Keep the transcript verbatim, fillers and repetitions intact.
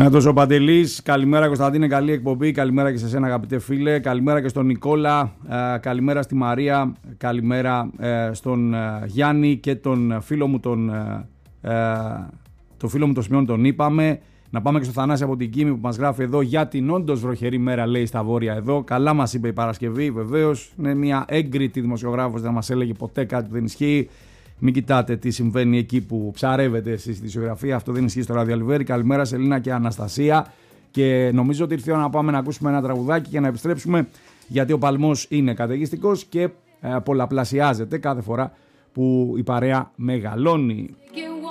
Νάτος ο Παντελής, καλημέρα Κωνσταντίνε, καλή εκπομπή, καλημέρα και σε σένα αγαπητέ φίλε, καλημέρα και στον Νικόλα, ε, καλημέρα στη Μαρία, καλημέρα ε, στον ε, Γιάννη και τον φίλο μου τον, ε, ε, το φίλο μου τον Σιμεών τον είπαμε. Να πάμε και στο Θανάση από την Κίμη που μας γράφει εδώ για την όντως βροχερή μέρα, λέει, στα βόρεια εδώ. Καλά μας είπε η Παρασκευή, βεβαίως. Είναι μια έγκριτη δημοσιογράφος, δεν μας έλεγε ποτέ κάτι που δεν ισχύει. Μην κοιτάτε τι συμβαίνει εκεί που ψαρεύετε εσείς στη ισογραφία. Αυτό δεν ισχύει στο ραδιοαλιβέρι. Καλημέρα σε Ελίνα και Αναστασία. Και νομίζω ότι ήρθε η ώρα να πάμε να ακούσουμε ένα τραγουδάκι και να επιστρέψουμε. Γιατί ο παλμός είναι καταιγιστικός και ε, πολλαπλασιάζεται κάθε φορά που η παρέα μεγαλώνει.